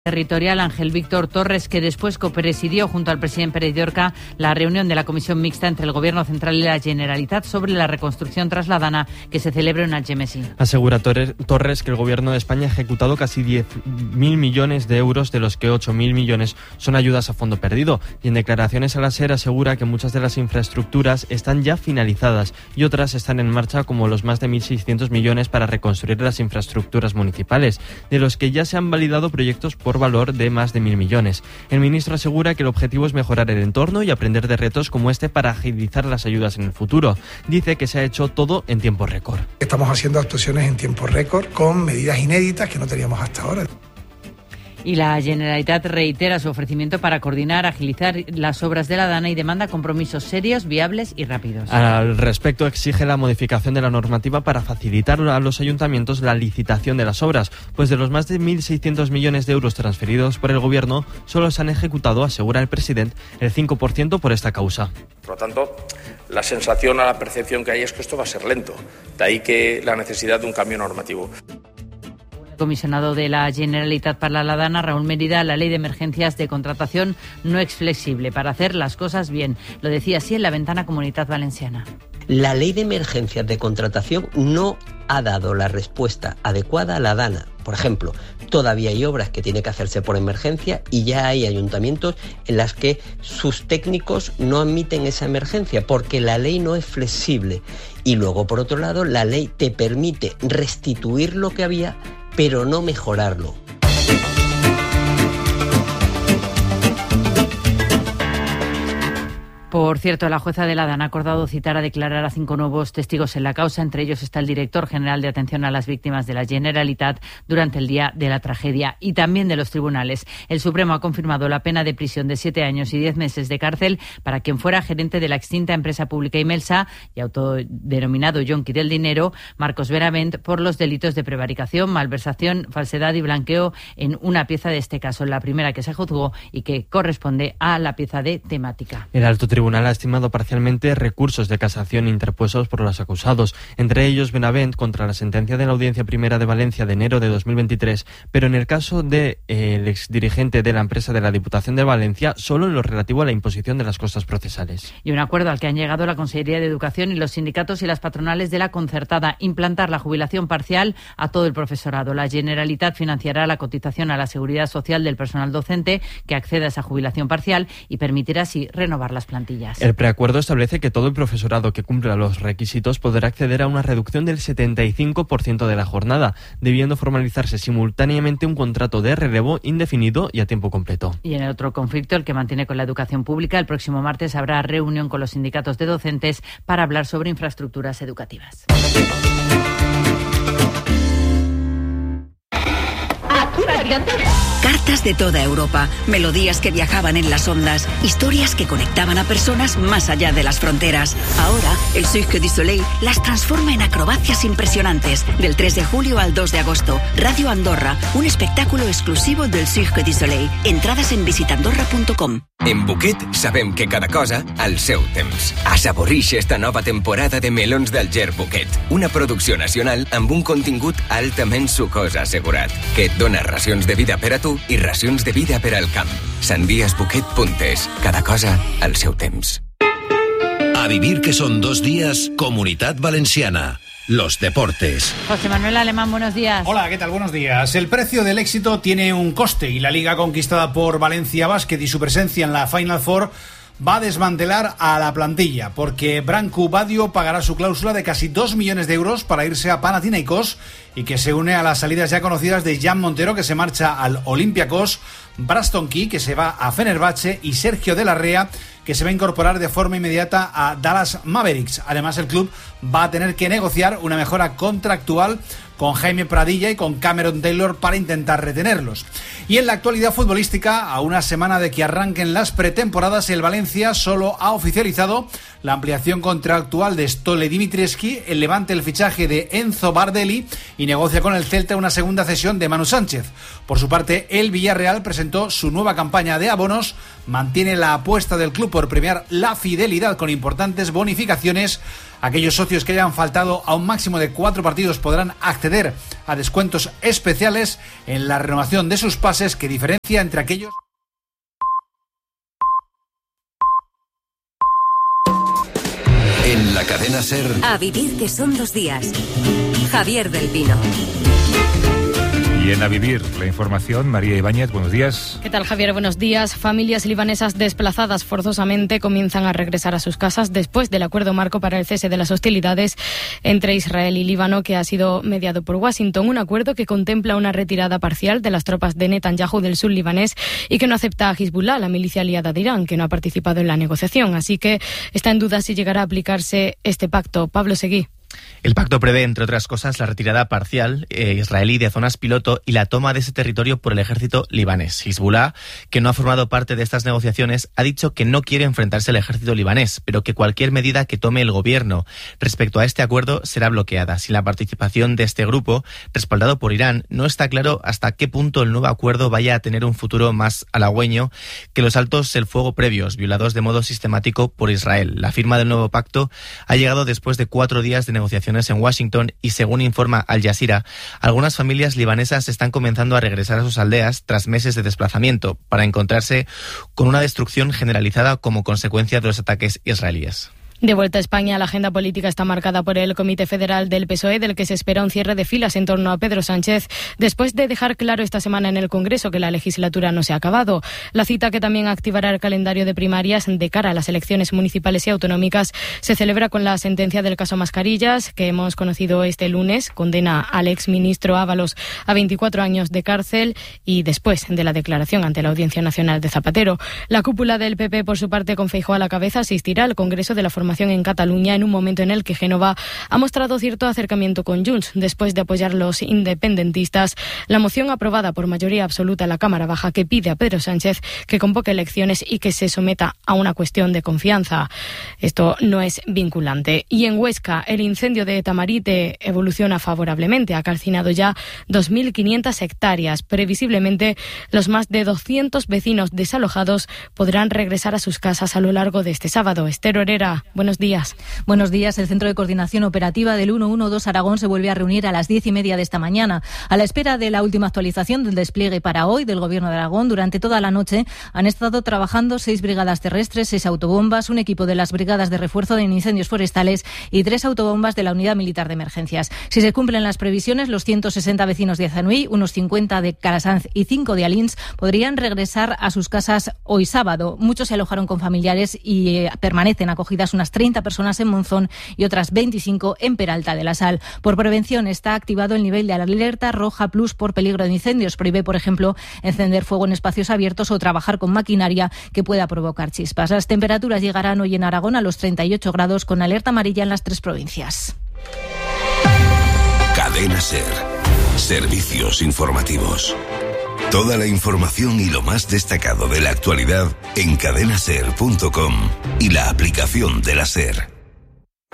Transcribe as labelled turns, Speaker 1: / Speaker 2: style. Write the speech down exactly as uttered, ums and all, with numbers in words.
Speaker 1: Territorial Ángel Víctor Torres, que después copresidió junto al presidente Pérez Llorca la reunión de la Comisión Mixta entre el Gobierno Central y la Generalitat sobre la reconstrucción tras la Dana que se celebra en Algemesí.
Speaker 2: Asegura Torres que el Gobierno de España ha ejecutado casi diez mil millones de euros, de los que ocho mil millones son ayudas a fondo perdido, y en declaraciones a la SER asegura que muchas de las infraestructuras están ya finalizadas y otras están en marcha, como los más de mil seiscientos millones para reconstruir las infraestructuras municipales, de los que ya se han validado proyectos por por valor de más de mil millones. El ministro asegura que el objetivo es mejorar el entorno y aprender de retos como este para agilizar las ayudas en el futuro. Dice que se ha hecho todo en tiempo récord.
Speaker 3: Estamos haciendo actuaciones en tiempo récord con medidas inéditas que no teníamos hasta ahora.
Speaker 1: Y la Generalitat reitera su ofrecimiento para coordinar, agilizar las obras de la Dana y demanda compromisos serios, viables y rápidos.
Speaker 2: Al respecto, exige la modificación de la normativa para facilitar a los ayuntamientos la licitación de las obras, pues de los más de mil seiscientos millones de euros transferidos por el Gobierno, solo se han ejecutado, asegura el presidente, el cinco por ciento por esta causa.
Speaker 4: Por lo tanto, la sensación o la percepción que hay es que esto va a ser lento. De ahí que la necesidad de un cambio normativo.
Speaker 1: Comisionado de la Generalitat para la Dana, Raúl Mérida, la ley de emergencias de contratación no es flexible para hacer las cosas bien. Lo decía así en la ventana Comunitat Valenciana.
Speaker 5: La ley de emergencias de contratación no ha dado la respuesta adecuada a la Dana. Por ejemplo, todavía hay obras que tienen que hacerse por emergencia y ya hay ayuntamientos en las que sus técnicos no admiten esa emergencia porque la ley no es flexible. Y luego, por otro lado, la ley te permite restituir lo que había, pero no mejorarlo.
Speaker 1: Por cierto, la jueza de la Dana ha acordado citar a declarar a cinco nuevos testigos en la causa. Entre ellos está el director general de atención a las víctimas de la Generalitat durante el día de la tragedia, y también de los tribunales. El Supremo ha confirmado la pena de prisión de siete años y diez meses de cárcel para quien fuera gerente de la extinta empresa pública Imelsa y autodenominado yonqui del dinero, Marcos Benavent, por los delitos de prevaricación, malversación, falsedad y blanqueo en una pieza de este caso, la primera que se juzgó y que corresponde a la pieza de temática.
Speaker 2: El alto tribunal El tribunal ha estimado parcialmente recursos de casación interpuestos por los acusados, entre ellos Benavent contra la sentencia de la Audiencia Primera de Valencia de enero de dos mil veintitrés, pero en el caso del de, eh, exdirigente de la empresa de la Diputación de Valencia, solo en lo relativo a la imposición de las costas procesales.
Speaker 1: Y un acuerdo al que han llegado la Consellería de Educación y los sindicatos y las patronales de la concertada: implantar la jubilación parcial a todo el profesorado. La Generalitat financiará la cotización a la Seguridad Social del personal docente que acceda a esa jubilación parcial y permitirá así renovar las plantillas.
Speaker 2: El preacuerdo establece que todo el profesorado que cumpla los requisitos podrá acceder a una reducción del setenta y cinco por ciento de la jornada, debiendo formalizarse simultáneamente un contrato de relevo indefinido y a tiempo completo.
Speaker 1: Y en el otro conflicto, el que mantiene con la educación pública, el próximo martes habrá reunión con los sindicatos de docentes para hablar sobre infraestructuras educativas.
Speaker 6: Cartas de toda Europa, melodías que viajaban en las ondas, historias que conectaban a personas más allá de las fronteras. Ahora, el Cirque du Soleil las transforma en acrobacias impresionantes. Del tres de julio al dos de agosto, Radio Andorra, un espectáculo exclusivo del Cirque du Soleil. Entradas en visitandorra punto com.
Speaker 7: En Buquet sabem que cada cosa al seu temps. Assaborix esta nova temporada de melons d'Alger Buquet, una producció nacional amb un contingut altament sucós assegurat, que et dona racions de vida per a tu i racions de vida per al camp. Sandías Buquet Puntes. Cada cosa al seu temps.
Speaker 8: A vivir que son dos días, Comunitat Valenciana. Los deportes.
Speaker 1: José Manuel Alemán, buenos días.
Speaker 9: Hola, ¿qué tal? Buenos días. El precio del éxito tiene un coste y la liga conquistada por Valencia Basket y su presencia en la Final Four va a desmantelar a la plantilla, porque Branco Badio pagará su cláusula de casi dos millones de euros para irse a Panathinaikos, y que se une a las salidas ya conocidas de Jan Montero, que se marcha al Olympiacos, Braston Key, que se va a Fenerbahce, y Sergio de la Rea, que se va a incorporar de forma inmediata a Dallas Mavericks. Además, el club va a tener que negociar una mejora contractual con Jaime Pradilla y con Cameron Taylor para intentar retenerlos. Y en la actualidad futbolística, a una semana de que arranquen las pretemporadas, el Valencia solo ha oficializado la ampliación contractual de Stole Dimitrescu, el Levante el fichaje de Enzo Bardelli y negocia con el Celta una segunda cesión de Manu Sánchez. Por su parte, el Villarreal presentó su nueva campaña de abonos, mantiene la apuesta del club por premiar la fidelidad con importantes bonificaciones Aquellos socios que hayan faltado a un máximo de cuatro partidos podrán acceder a descuentos especiales en la renovación de sus pases, que diferencia entre aquellos...
Speaker 8: En la cadena SER.
Speaker 10: A vivir que son dos días. Javier del Pino.
Speaker 11: Y en A Vivir, la información, María Ibáñez, buenos días.
Speaker 12: ¿Qué tal, Javier? Buenos días. Familias libanesas desplazadas forzosamente comienzan a regresar a sus casas después del acuerdo marco para el cese de las hostilidades entre Israel y Líbano, que ha sido mediado por Washington. Un acuerdo que contempla una retirada parcial de las tropas de Netanyahu del sur libanés y que no acepta a Hezbollah, la milicia aliada de Irán, que no ha participado en la negociación. Así que está en duda si llegará a aplicarse este pacto. Pablo Seguí.
Speaker 13: El pacto prevé, entre otras cosas, la retirada parcial eh, israelí de zonas piloto y la toma de ese territorio por el ejército libanés. Hezbollah, que no ha formado parte de estas negociaciones, ha dicho que no quiere enfrentarse al ejército libanés, pero que cualquier medida que tome el gobierno respecto a este acuerdo será bloqueada. Sin la participación de este grupo, respaldado por Irán, no está claro hasta qué punto el nuevo acuerdo vaya a tener un futuro más halagüeño que los altos el fuego previos, violados de modo sistemático por Israel. La firma del nuevo pacto ha llegado después de cuatro días de negociaciones en Washington y, según informa Al Jazeera, algunas familias libanesas están comenzando a regresar a sus aldeas tras meses de desplazamiento para encontrarse con una destrucción generalizada como consecuencia de los ataques israelíes.
Speaker 12: De vuelta a España, la agenda política está marcada por el Comité Federal del P S O E, del que se espera un cierre de filas en torno a Pedro Sánchez, después de dejar claro esta semana en el Congreso que la legislatura no se ha acabado. La cita, que también activará el calendario de primarias de cara a las elecciones municipales y autonómicas, se celebra con la sentencia del caso Mascarillas, que hemos conocido este lunes. Condena al exministro Ábalos a veinticuatro años de cárcel y después de la declaración ante la Audiencia Nacional de Zapatero. La cúpula del P P, por su parte, con Feijóo a la cabeza, asistirá al Congreso de la Formación en Cataluña en un momento en el que Génova ha mostrado cierto acercamiento con Junts después de apoyar a los independentistas la moción aprobada por mayoría absoluta en la Cámara Baja, que pide a Pedro Sánchez que convoque elecciones y que se someta a una cuestión de confianza. Esto no es vinculante. Y en Huesca, el incendio de Tamarite evoluciona favorablemente. Ha calcinado ya dos mil quinientas hectáreas. Previsiblemente, los más de doscientos vecinos desalojados podrán regresar a sus casas a lo largo de este sábado. Esther Orera, buenos días.
Speaker 14: Buenos días. El Centro de Coordinación Operativa del ciento doce Aragón se vuelve a reunir a las diez y media de esta mañana. A la espera de la última actualización del despliegue para hoy del Gobierno de Aragón, durante toda la noche han estado trabajando seis brigadas terrestres, seis autobombas, un equipo de las brigadas de refuerzo en incendios forestales y tres autobombas de la Unidad Militar de Emergencias. Si se cumplen las previsiones, los ciento sesenta vecinos de Azanuí, unos cincuenta de Calasanz y cinco de Alins podrían regresar a sus casas hoy sábado. Muchos se alojaron con familiares y eh, permanecen acogidas unas treinta personas en Monzón y otras veinticinco en Peralta de la Sal. Por prevención está activado el nivel de alerta roja plus por peligro de incendios. Prohíbe, por ejemplo, encender fuego en espacios abiertos o trabajar con maquinaria que pueda provocar chispas. Las temperaturas llegarán hoy en Aragón a los treinta y ocho grados, con alerta amarilla en las tres provincias.
Speaker 8: Cadena SER. Servicios informativos. Toda la información y lo más destacado de la actualidad en cadena ser punto com y la aplicación de la SER.